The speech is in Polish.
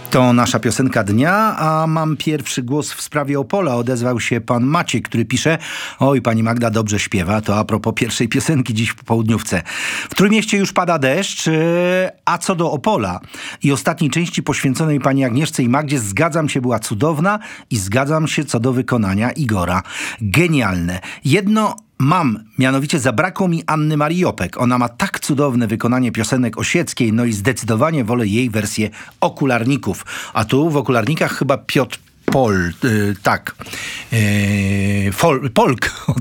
To nasza piosenka dnia, a mam pierwszy głos w sprawie Opola. Odezwał się pan Maciek, który pisze: oj, pani Magda dobrze śpiewa. To a propos pierwszej piosenki dziś w południówce. W Trójmieście już pada deszcz, a co do Opola i ostatniej części poświęconej pani Agnieszce i Magdzie, zgadzam się, była cudowna i zgadzam się co do wykonania Igora. Genialne. Jedno mam, mianowicie zabrakło mi Anny Marii Jopek. Ona ma tak cudowne wykonanie piosenek Osieckiej, no i zdecydowanie wolę jej wersję Okularników. A tu w Okularnikach chyba Piotr Polk.